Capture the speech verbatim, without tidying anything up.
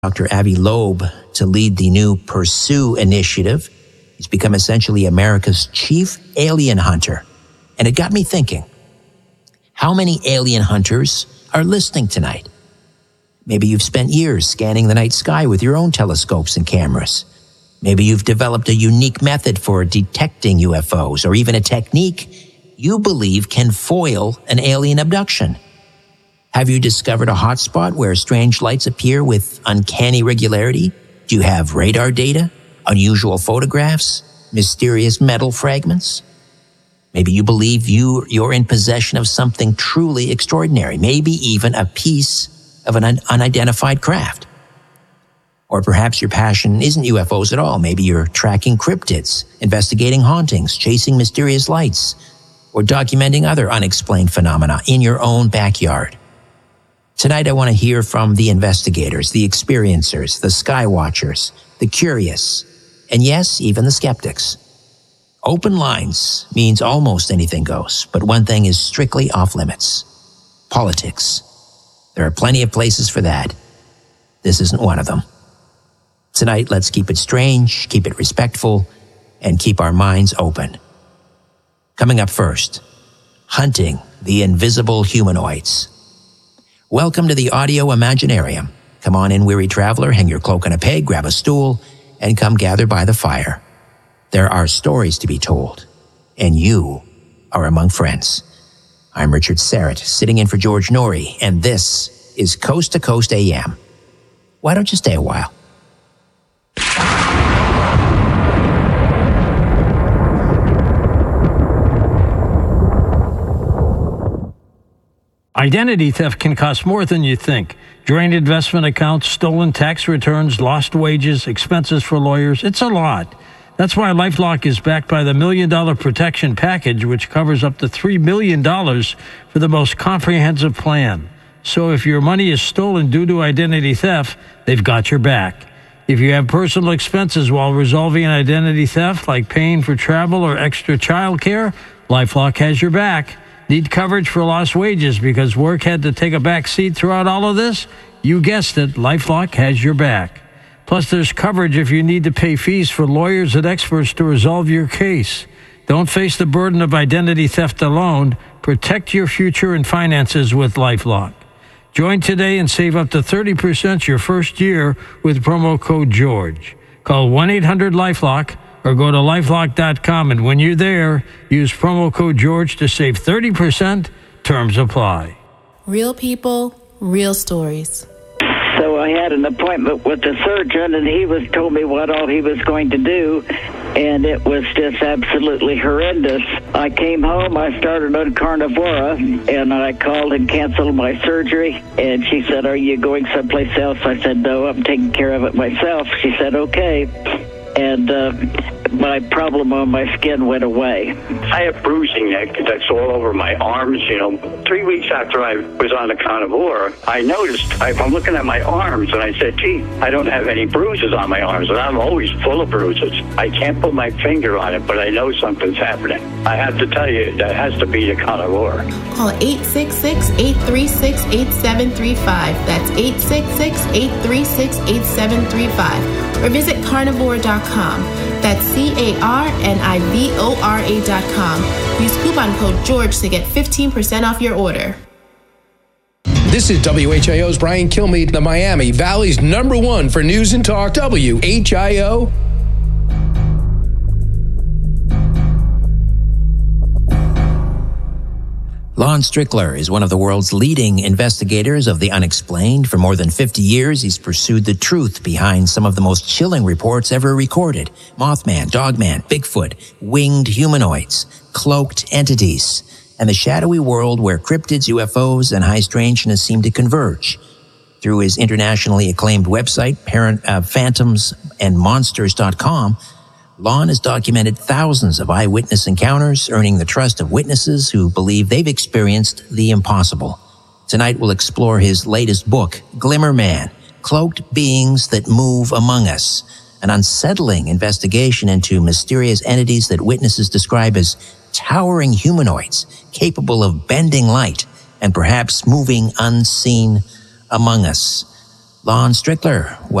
Doctor Avi Loeb to lead the new Pursue initiative. He's become essentially America's chief alien hunter. And it got me thinking, how many alien hunters are listening tonight? Maybe you've spent years scanning the night sky with your own telescopes and cameras. Maybe you've developed a unique method for detecting U F Os, or even a technique you believe can foil an alien abduction. Have you discovered a hotspot where strange lights appear with uncanny regularity? Do you have radar data, unusual photographs, mysterious metal fragments? Maybe you believe you, you're in possession of something truly extraordinary, maybe even a piece of an un- unidentified craft. Or perhaps your passion isn't U F Os at all. Maybe you're tracking cryptids, investigating hauntings, chasing mysterious lights, or documenting other unexplained phenomena in your own backyard. Tonight, I want to hear from the investigators, the experiencers, the sky watchers, the curious, and yes, even the skeptics. Open lines means almost anything goes, but one thing is strictly off limits: politics. There are plenty of places for that. This isn't one of them. Tonight, let's keep it strange, keep it respectful, and keep our minds open. Coming up first, hunting the invisible humanoids. Welcome to the Audio Imaginarium. Come on in, weary traveler, hang your cloak on a peg, grab a stool, and come gather by the fire. There are stories to be told, and you are among friends. I'm Richard Serrett, sitting in for George Norrie, and this is Coast to Coast A M. Why don't you stay a while? Identity theft can cost more than you think. Drained investment accounts, stolen tax returns, lost wages, expenses for lawyers. It's a lot. That's why LifeLock is backed by the Million Dollar Protection Package, which covers up to three million dollars for the most comprehensive plan. So if your money is stolen due to identity theft, they've got your back. If you have personal expenses while resolving an identity theft, like paying for travel or extra child care, LifeLock has your back. Need coverage for lost wages because work had to take a back seat throughout all of this? You guessed it, LifeLock has your back. Plus, there's coverage if you need to pay fees for lawyers and experts to resolve your case. Don't face the burden of identity theft alone. Protect your future and finances with LifeLock. Join today and save up to thirty percent your first year with promo code GEORGE. Call one eight hundred LifeLock or go to lifelock dot com, and when you're there, use promo code GEORGE to save thirty percent. Terms apply. Real people, real stories. So I had an appointment with the surgeon, and he was told me what all he was going to do, and it was just absolutely horrendous. I came home, I started on Carnivora, and I called and canceled my surgery, and she said, "Are you going someplace else?" I said, "No, I'm taking care of it myself." She said, "Okay." And uh, my problem on my skin went away. I have bruising neck that's all over my arms. You know, three weeks after I was on the Carnivora, I noticed, I, I'm looking at my arms, and I said, gee, I don't have any bruises on my arms, and I'm always full of bruises. I can't put my finger on it, but I know something's happening. I have to tell you, that has to be the Carnivora. Call eight six six, eight three six, eight seven three five. That's eight six six, eight three six, eight seven three five. Or visit carnivora dot com. That's C A R N I V O R A dot com. Use coupon code GEORGE to get fifteen percent off your order. This is W H I O's Brian Kilmeade, the Miami Valley's number one for news and talk, W H I O. Lon Strickler is one of the world's leading investigators of the unexplained. For more than fifty years, he's pursued the truth behind some of the most chilling reports ever recorded. Mothman, Dogman, Bigfoot, winged humanoids, cloaked entities, and the shadowy world where cryptids, U F Os, and high strangeness seem to converge. Through his internationally acclaimed website, parent, uh, phantoms and monsters dot com, Lon has documented thousands of eyewitness encounters, earning the trust of witnesses who believe they've experienced the impossible. Tonight we'll explore his latest book, Glimmer Man, Cloaked Beings That Move Among Us, an unsettling investigation into mysterious entities that witnesses describe as towering humanoids capable of bending light and perhaps moving unseen among us. Lon Strickler.